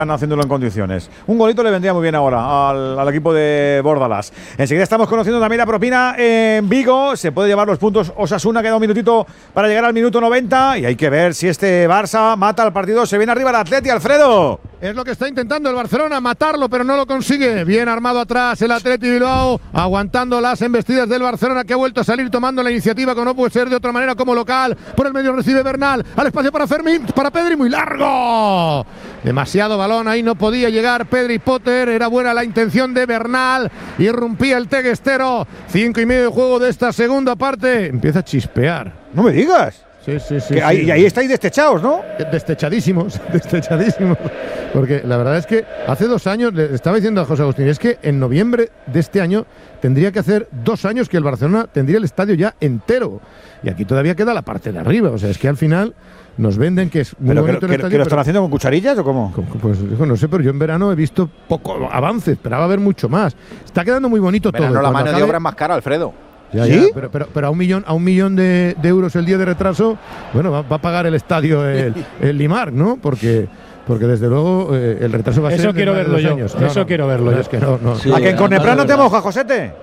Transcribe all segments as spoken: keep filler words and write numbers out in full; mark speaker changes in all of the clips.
Speaker 1: haciéndolo en condiciones. Un golito le vendría muy bien ahora al, al equipo de Bordalás. Enseguida estamos conociendo también la propina en Vigo. Se puede llevar los puntos Osasuna, queda un minutito para llegar al minuto noventa y hay que ver si este Barça mata al partido. Se viene arriba el Atleti, Alfredo.
Speaker 2: Es lo que está intentando el Barcelona, matarlo, pero no lo consigue. Bien armado atrás el Atleti Bilbao, aguantando las embestidas del Barcelona, que ha vuelto a salir tomando la iniciativa, como no puede ser de otra manera, como local. Por el medio recibe Bernal, al espacio para Fermín, para Pedri, muy largo. Demasiado balón, ahí no podía llegar Pedri Potter. Era buena la intención de Bernal, irrumpía el teguestero. Cinco y medio de juego de esta segunda parte. Empieza a chispear.
Speaker 1: No me digas.
Speaker 2: Sí, sí, sí.
Speaker 1: Que
Speaker 2: sí.
Speaker 1: Ahí, y ahí estáis destechados, ¿no?
Speaker 2: Destechadísimos, destechadísimos. Porque la verdad es que hace dos años, le estaba diciendo a José Agustín, es que en noviembre de este año tendría que hacer dos años que el Barcelona tendría el estadio ya entero. Y aquí todavía queda la parte de arriba. O sea, es que al final nos venden que es muy
Speaker 1: ¿Pero
Speaker 2: bonito
Speaker 1: que,
Speaker 2: el
Speaker 1: que,
Speaker 2: estadio,
Speaker 1: que lo están
Speaker 2: pero,
Speaker 1: haciendo con cucharillas o cómo?
Speaker 2: pues hijo, no sé, pero yo en verano he visto poco avance, esperaba ver mucho más. Está quedando muy bonito
Speaker 3: Verano,
Speaker 2: todo.
Speaker 3: la
Speaker 2: Cuando
Speaker 3: mano de
Speaker 2: acabe,
Speaker 3: obra es más cara, Alfredo.
Speaker 2: Ya,
Speaker 1: ¿Sí?
Speaker 2: ya, pero, pero, pero a un millón, a un millón de, de euros el día de retraso, bueno, va, va a pagar el estadio el, el Limar, ¿no? Porque, porque desde luego eh, el retraso va a
Speaker 4: Eso
Speaker 2: ser.
Speaker 4: quiero
Speaker 2: de más de
Speaker 4: verlo
Speaker 2: dos
Speaker 4: yo.
Speaker 2: años. No,
Speaker 4: Eso
Speaker 2: no,
Speaker 4: quiero verlo
Speaker 2: no,
Speaker 4: yo.
Speaker 2: Es que no, no.
Speaker 5: Sí.
Speaker 1: ¿A que en Coneplan no te moja, Josete?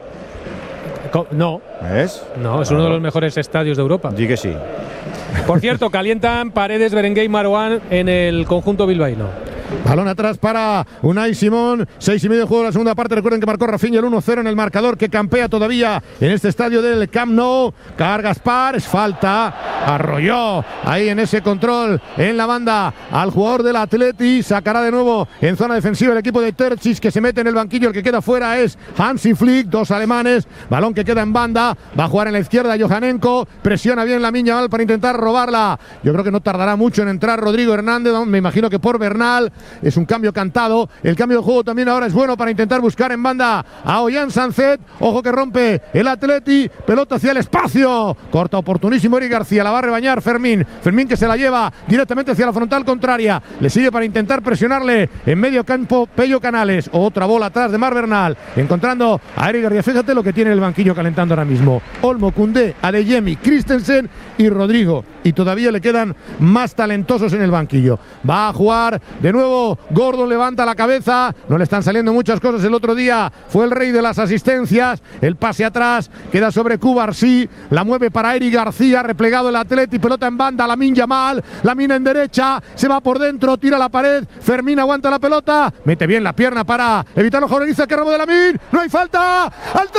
Speaker 4: Co- No,
Speaker 1: ¿Ves?
Speaker 4: no, es uno de los mejores estadios de Europa.
Speaker 1: Sí que sí.
Speaker 4: Por cierto, calientan Paredes, Berenguer y Marouane en el conjunto bilbaíno.
Speaker 2: Balón atrás para Unai Simón. Seis y medio de juego de la segunda parte. Recuerden que marcó Rafinha el uno cero en el marcador, que campea todavía en este estadio del Camp Nou. Carga Gaspar, es falta. Arrolló ahí en ese control en la banda al jugador del Atleti. Sacará de nuevo en zona defensiva el equipo de Terzic, que se mete en el banquillo. El que queda fuera es Hansi Flick, dos alemanes. Balón que queda en banda. Va a jugar en la izquierda Johanenko. Presiona bien la Miñamal para intentar robarla. Yo creo que no tardará mucho en entrar Rodrigo Hernández. Me imagino que por Bernal. Es un cambio cantado. El cambio de juego también ahora es bueno para intentar buscar en banda a Ollán Sanzet. Ojo que rompe el Atleti. Pelota hacia el espacio. Corta oportunísimo Eric García. La va a rebañar Fermín. Fermín que se la lleva directamente hacia la frontal contraria. Le sigue para intentar presionarle en medio campo Pello Canales. Otra bola atrás de Mar Bernal. Encontrando a Eric García. Fíjate lo que tiene el banquillo calentando ahora mismo. Olmo, Koundé, Adeyemi, Christensen y Rodrigo. Y todavía le quedan más talentosos en el banquillo. Va a jugar de nuevo Gordon, levanta la cabeza. No le están saliendo muchas cosas. El otro día fue el rey de las asistencias. El pase atrás queda sobre Cubarsí. La mueve para Eric García. Replegado el Atleti. Pelota en banda. Lamine Yamal. La mina en derecha. Se va por dentro. Tira la pared. Fermín aguanta la pelota. Mete bien la pierna para evitar los Joreniza. Que robo de Lamine. No hay falta. ¡Al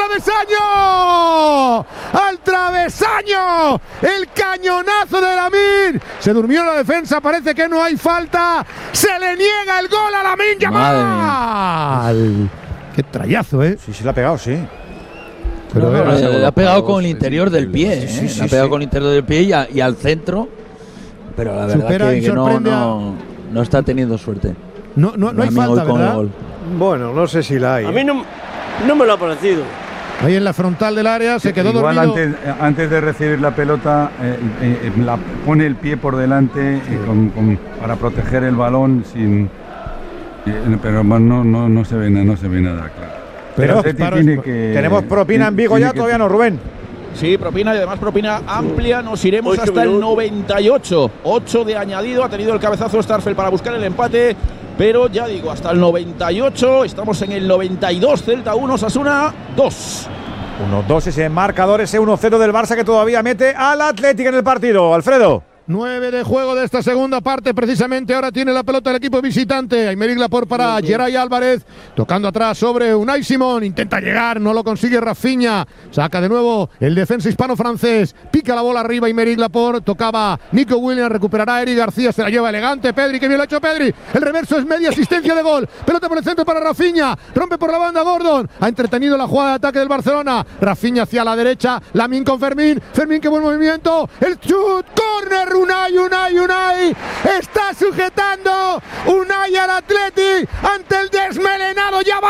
Speaker 2: travesaño! ¡Al travesaño! El cañonazo de Lamine. Se durmió la defensa. Parece que no hay falta. Se le niega el gol a Lamine Yamal. Qué trayazo, ¿eh?
Speaker 1: Sí, sí, le ha pegado, sí.
Speaker 5: Pero
Speaker 2: no, no,
Speaker 5: le, le ha pegado con el interior del pie,
Speaker 1: sí, sí,
Speaker 5: ¿eh?
Speaker 1: sí,
Speaker 5: le ha pegado
Speaker 1: sí.
Speaker 5: con el interior del pie y, a, y al centro. Pero la verdad
Speaker 2: Supera
Speaker 5: que,
Speaker 2: y
Speaker 5: que no,
Speaker 2: sorprende
Speaker 5: no, no está teniendo suerte.
Speaker 2: No, no, no hay
Speaker 5: Lamine
Speaker 2: falta,
Speaker 5: hoy con el
Speaker 2: ¿verdad?
Speaker 5: gol.
Speaker 6: Bueno, no sé si la hay.
Speaker 7: A mí no, no me lo ha parecido.
Speaker 2: Ahí en la frontal del área se quedó
Speaker 8: Igual
Speaker 2: dormido.
Speaker 8: antes, antes de recibir la pelota eh, eh, la, pone el pie por delante eh, con, con, para proteger el balón sin, eh, pero no, no, no se ve nada, no se ve nada claro.
Speaker 1: Pero
Speaker 8: Atleti
Speaker 1: disparos,
Speaker 8: tiene que,
Speaker 1: tenemos propina en Vigo
Speaker 8: tiene
Speaker 1: ya,
Speaker 8: que-
Speaker 1: todavía no, Rubén.
Speaker 9: Sí, propina y además propina amplia. Nos iremos
Speaker 7: Ocho
Speaker 9: hasta el
Speaker 7: minutos.
Speaker 9: noventa y ocho. ocho de añadido. Ha tenido el cabezazo Starfel para buscar el empate. Pero ya digo, hasta el noventa y ocho. Estamos en el noventa y dos. Celta uno, Osasuna dos.
Speaker 1: uno dos ese marcador, ese uno cero del Barça que todavía mete al Atlético en el partido. Alfredo.
Speaker 2: nueve de juego de esta segunda parte. Precisamente ahora tiene la pelota el equipo visitante. Aymeric Laporte para Geray Álvarez. Tocando atrás sobre Unai Simón. Intenta llegar, no lo consigue Rafinha. Saca de nuevo el defensa hispano-francés. Pica la bola arriba Aymeric Laporte. Tocaba Nico Williams. Recuperará Eric García. Se la lleva elegante Pedri. Que bien lo ha hecho Pedri. El reverso es media asistencia de gol. Pelota por el centro para Rafinha. Rompe por la banda Gordon. Ha entretenido la jugada de ataque del Barcelona. Rafinha hacia la derecha. Lamine con Fermín. Fermín, qué buen movimiento. El chut. Corner. Unai, Unai, Unai, está sujetando Unai al Atleti ante el desmelenado ya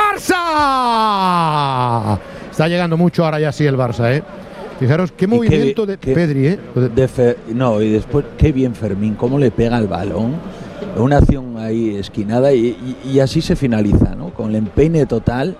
Speaker 2: Barça. Está llegando mucho ahora ya sí el Barça, ¿eh? Fijaros qué movimiento
Speaker 5: qué,
Speaker 2: de
Speaker 5: qué,
Speaker 2: Pedri, ¿eh?
Speaker 5: De Fer, no, y después qué bien Fermín, cómo le pega el balón. Una acción ahí esquinada y, y, y así se finaliza, ¿no? Con el empeine total.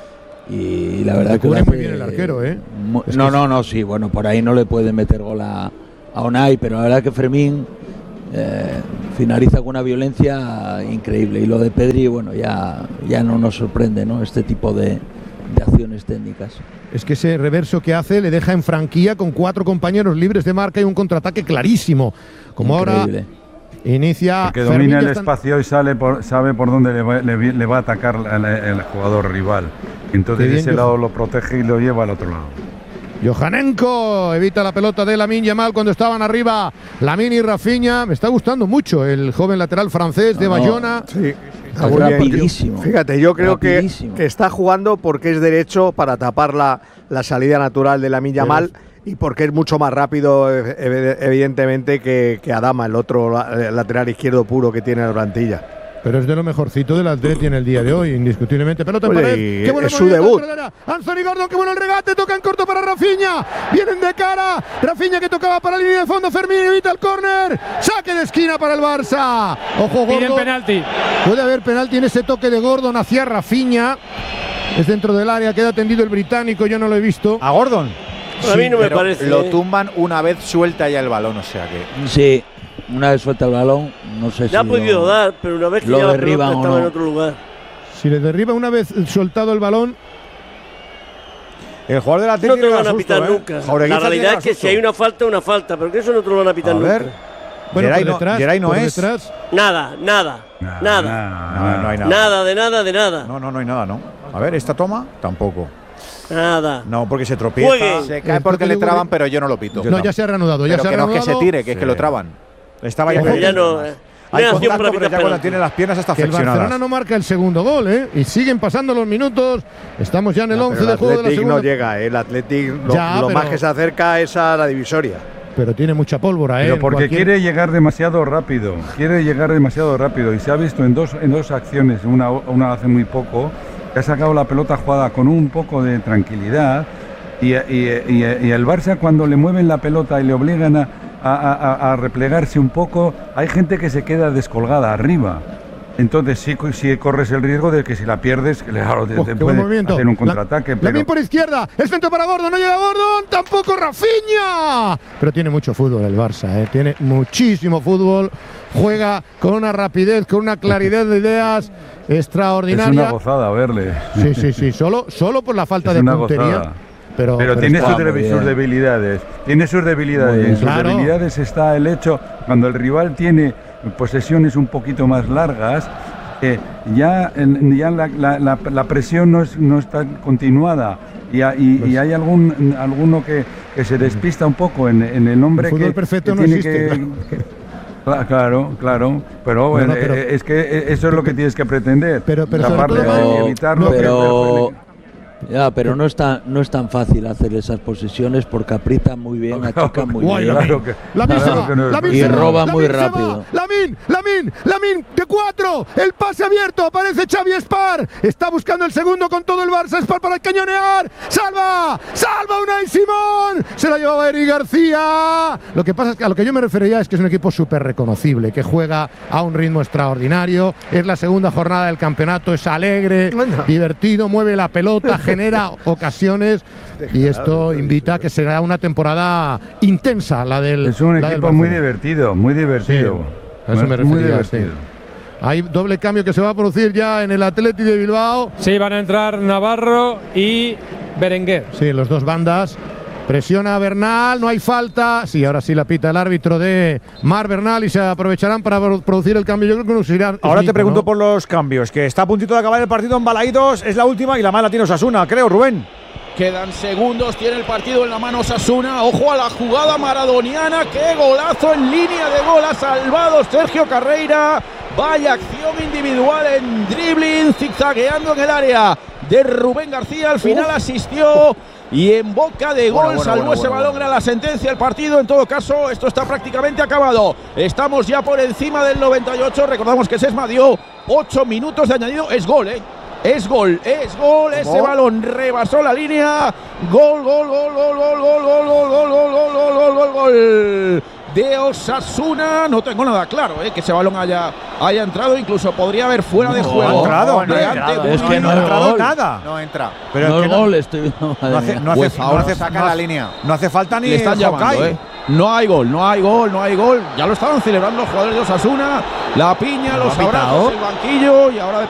Speaker 5: Y la verdad
Speaker 2: le
Speaker 5: que
Speaker 2: cubre
Speaker 5: hace,
Speaker 2: muy bien el arquero, ¿eh?
Speaker 5: Mu-
Speaker 2: Es
Speaker 5: no,
Speaker 2: que
Speaker 5: no, no, sí, bueno, por ahí no le puede meter gol a, a Unai, pero la verdad que Fermín eh, finaliza con una violencia increíble. Y lo de Pedri, bueno, ya, ya no nos sorprende, ¿no? Este tipo de, de acciones técnicas.
Speaker 2: Es que ese reverso que hace le deja en franquía con cuatro compañeros libres de marca y un contraataque clarísimo. Como
Speaker 5: Increíble.
Speaker 2: ahora inicia.
Speaker 8: Que domina el
Speaker 2: están...
Speaker 8: espacio y sale por, sabe por dónde le va, le, le va a atacar el, el jugador rival. Entonces
Speaker 2: Qué bien,
Speaker 8: ese
Speaker 2: yo...
Speaker 8: lado lo protege y lo lleva al otro lado.
Speaker 2: Johanenko evita la pelota de Lamine Yamal cuando estaban arriba Lamine y Rafinha. Me está gustando mucho el joven lateral francés de
Speaker 5: no,
Speaker 2: Bayona.
Speaker 6: Sí,
Speaker 5: está muy rapidísimo.
Speaker 6: bien. Fíjate, yo creo que,
Speaker 5: rapidísimo.
Speaker 6: que está jugando porque es derecho para tapar la, la salida natural de Lamine Yamal y porque es mucho más rápido, evidentemente, que, que Adama, el otro lateral izquierdo puro que tiene la plantilla.
Speaker 2: Pero es de lo mejorcito del Atleti en el día de hoy, indiscutiblemente. Pelota en
Speaker 6: Oye,
Speaker 2: pared. Qué bueno
Speaker 6: es su debut.
Speaker 2: Anthony Gordon, qué bueno el regate. Toca en corto para Rafinha. Vienen de cara. Rafinha que tocaba para la línea de fondo. Fermín evita el córner. Saque de esquina para el Barça. Ojo, Gordon.
Speaker 4: Piden penalti.
Speaker 2: Puede haber penalti en ese toque de Gordon hacia Rafinha. Es dentro del área. Queda tendido el británico. Yo no lo he visto.
Speaker 1: A Gordon.
Speaker 7: A mí no me parece.
Speaker 3: Lo tumban una vez suelta ya el balón, o sea que.
Speaker 5: Sí, una vez suelta el balón, no sé si.
Speaker 7: Le ha podido
Speaker 5: lo,
Speaker 7: dar, pero una vez que
Speaker 5: lo
Speaker 7: ya la
Speaker 5: derriban
Speaker 7: pelota
Speaker 5: o
Speaker 7: estaba
Speaker 5: no.
Speaker 7: en otro lugar.
Speaker 2: Si le derriba una vez soltado el balón.
Speaker 1: El jugador de la
Speaker 7: No te lo van a pitar nunca. La realidad es que si hay una falta, una falta, pero que eso no te lo van a pitar
Speaker 1: a
Speaker 7: nunca.
Speaker 1: ver.
Speaker 2: Bueno,
Speaker 1: Geray
Speaker 2: por
Speaker 1: no,
Speaker 2: detrás,
Speaker 1: Geray no
Speaker 2: por
Speaker 1: es.
Speaker 2: detrás.
Speaker 7: Nada, nada,
Speaker 8: Nada,
Speaker 7: nada.
Speaker 8: nada,
Speaker 1: No, no hay nada.
Speaker 7: Nada, de nada, de nada.
Speaker 1: No, no, no hay nada, ¿no? A ver, esta toma tampoco.
Speaker 7: Nada.
Speaker 1: No, porque se tropieza.
Speaker 7: Juegue.
Speaker 3: Se cae porque le traban, pero yo no lo pito.
Speaker 2: No, ya se ha reanudado. Ya
Speaker 3: Pero
Speaker 2: se ha
Speaker 3: que no es que
Speaker 2: reanudado.
Speaker 3: se tire, que es
Speaker 1: Sí.
Speaker 3: que lo traban.
Speaker 1: Estaba ya
Speaker 7: Pero ya
Speaker 1: perdiendo
Speaker 7: no.
Speaker 1: más.
Speaker 7: eh,
Speaker 1: Hay
Speaker 7: no es acción
Speaker 1: contacto,
Speaker 7: para
Speaker 1: pero
Speaker 7: pitar
Speaker 1: ya cuando
Speaker 7: penalti.
Speaker 1: tiene las piernas hasta
Speaker 2: Que el
Speaker 1: flexionadas.
Speaker 2: Barcelona no marca el segundo gol, ¿eh? Y siguen pasando los minutos. Estamos ya en el
Speaker 6: No,
Speaker 2: once
Speaker 6: pero
Speaker 2: de
Speaker 6: el
Speaker 2: juego de la
Speaker 6: Athletic
Speaker 2: segunda.
Speaker 6: no llega, ¿eh? El Athletic lo,
Speaker 2: Ya,
Speaker 6: lo
Speaker 2: pero-
Speaker 6: más que se acerca es a la divisoria.
Speaker 2: Pero tiene mucha pólvora, ¿eh?
Speaker 8: Pero
Speaker 2: En
Speaker 8: porque
Speaker 2: cualquier-
Speaker 8: quiere llegar demasiado rápido, quiere llegar demasiado rápido y se ha visto en dos, en dos acciones, una, una hace muy poco, que ha sacado la pelota jugada con un poco de tranquilidad y, y, y, y el Barça cuando le mueven la pelota y le obligan a, a, a, a replegarse un poco, hay gente que se queda descolgada arriba. Entonces sí, sí corres el riesgo de que si la pierdes, claro, te,
Speaker 2: Oh,
Speaker 8: te
Speaker 2: qué buen
Speaker 8: puede
Speaker 2: movimiento.
Speaker 8: hacer un
Speaker 2: La-
Speaker 8: contraataque.
Speaker 2: Lamine
Speaker 8: pero
Speaker 2: por izquierda, el centro para Gordon, no llega Gordon, tampoco Rafinha. Pero tiene mucho fútbol el Barça, ¿eh? Tiene muchísimo fútbol, juega con una rapidez, con una claridad de ideas
Speaker 8: es
Speaker 2: extraordinaria.
Speaker 8: una gozada verle.
Speaker 2: Sí, sí, sí, solo, solo por la falta
Speaker 8: Es
Speaker 2: de
Speaker 8: una
Speaker 2: puntería.
Speaker 8: gozada.
Speaker 2: Pero,
Speaker 8: Pero, tiene
Speaker 2: está-
Speaker 8: sus,
Speaker 5: muy
Speaker 8: debi-
Speaker 5: bien.
Speaker 8: sus debilidades. Tiene sus debilidades.
Speaker 5: Muy
Speaker 8: Y en
Speaker 5: bien.
Speaker 8: sus
Speaker 2: Claro.
Speaker 8: debilidades está el hecho, cuando el rival tiene posesiones un poquito más largas, eh, ya, en- ya la, la- la- la presión no, es, no está continuada. Y, ha- y- y hay algún alguno que, que se despista un poco en, en el hombre
Speaker 2: El fútbol
Speaker 8: que,
Speaker 2: perfecto
Speaker 8: que
Speaker 2: no
Speaker 8: tiene
Speaker 2: existe,
Speaker 8: que. Cla- Claro, claro, pero,
Speaker 2: Bueno,
Speaker 8: eh,
Speaker 2: pero-
Speaker 8: eh, es que eh, eso es lo que tienes que pretender.
Speaker 2: Pero- pero sobre
Speaker 8: Taparle
Speaker 2: todo,
Speaker 8: y
Speaker 5: Pero,
Speaker 8: evitarlo. que-
Speaker 5: pero, ya, pero no, está, no es tan fácil hacer esas posesiones porque aprietan muy bien, atacan muy
Speaker 2: Guay,
Speaker 5: bien.
Speaker 8: Claro que-
Speaker 2: Lamine se
Speaker 8: claro
Speaker 2: va,
Speaker 8: que no es
Speaker 2: Lamine
Speaker 8: fácil.
Speaker 2: se
Speaker 5: Y
Speaker 2: va,
Speaker 5: roba
Speaker 2: Lamine
Speaker 5: muy
Speaker 2: se va,
Speaker 5: rápido.
Speaker 2: Lamine, Lamine, Lamine, de cuatro, el pase abierto, aparece Xavi Spar, está buscando el segundo con todo el Barça, Spar para cañonear, salva, salva Unai Simón, se la llevaba Eric García. Lo que pasa es que a lo que yo me refería es que es un equipo súper reconocible, que juega a un ritmo extraordinario, es la segunda jornada del campeonato, es alegre, divertido, mueve la pelota, genera ocasiones y esto invita a que será una temporada intensa la del
Speaker 8: Es un
Speaker 2: la del
Speaker 8: equipo muy
Speaker 2: Barcelona.
Speaker 8: divertido, muy divertido.
Speaker 2: Sí, a eso me
Speaker 8: Muy
Speaker 2: refería, sí.
Speaker 8: divertido.
Speaker 2: Hay doble cambio que se va a producir ya en el Athletic de Bilbao.
Speaker 4: Sí, van a entrar Navarro y Berenguer.
Speaker 2: Sí, los dos bandas. Presiona a Bernal, no hay falta. Sí, ahora sí la pita el árbitro de Mar Bernal y se aprovecharán para pro- producir el cambio. Yo creo que nos irán.
Speaker 1: Ahora
Speaker 2: Smith,
Speaker 1: te pregunto
Speaker 2: ¿no?
Speaker 1: por los cambios, que está a puntito de acabar el partido en Balaídos, es la última y la mala tiene Osasuna, creo, Rubén.
Speaker 9: Quedan segundos, tiene el partido en la mano Osasuna. Ojo a la jugada maradoniana. ¡Qué golazo en línea de gol! Ha salvado Sergio Carreira. Vaya acción individual en dribbling, zigzagueando en el área de Rubén García. Al final asistió y en boca de gol
Speaker 3: Bueno, bueno,
Speaker 9: salvó
Speaker 3: bueno,
Speaker 9: ese
Speaker 3: bueno,
Speaker 9: balón.
Speaker 3: bueno.
Speaker 9: Era la sentencia del partido. En todo caso, esto está prácticamente acabado. Estamos ya por encima del noventa y ocho. Recordamos que Sesma dio ocho minutos de añadido. Es gol, ¿eh? Es gol, es gol, ese balón rebasó la línea. Gol, gol, gol, gol, gol, gol, gol, gol, gol, gol, gol, gol, gol, gol, gol de Osasuna. No tengo nada claro, ¿eh? Que ese balón haya, haya entrado. Incluso podría haber fuera de
Speaker 3: No,
Speaker 9: juego.
Speaker 1: ha entrado, no ha
Speaker 9: De
Speaker 1: entrado.
Speaker 9: ante-
Speaker 5: Es que no
Speaker 1: ha
Speaker 5: es
Speaker 1: entrado
Speaker 5: gol.
Speaker 1: nada.
Speaker 3: No entra.
Speaker 1: Pero
Speaker 5: no
Speaker 1: es
Speaker 5: es
Speaker 1: que no-
Speaker 5: gol, estoy.
Speaker 1: No hace, no hace,
Speaker 3: Pues
Speaker 1: no
Speaker 3: ahora
Speaker 1: hace-
Speaker 3: saca
Speaker 1: no
Speaker 3: la
Speaker 1: hace-
Speaker 3: línea.
Speaker 1: No hace falta ni
Speaker 9: Le están
Speaker 1: Hawkeye.
Speaker 9: llamando, ¿eh? No hay gol, no hay gol, no hay gol. Ya lo estaban celebrando los jugadores de Osasuna. La piña, los abrazos, el banquillo y ahora de